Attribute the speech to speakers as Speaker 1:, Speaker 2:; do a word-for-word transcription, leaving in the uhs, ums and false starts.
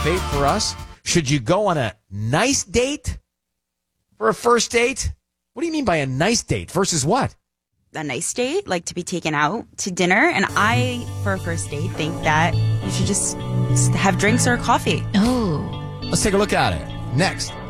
Speaker 1: fate for us. Should you go on a nice date for a first date? What do you mean by a nice date versus what?
Speaker 2: A nice date, like to be taken out to dinner. And I, for a first date, think that you should just have drinks or coffee.
Speaker 3: Oh.
Speaker 1: Let's take a look at it. Next.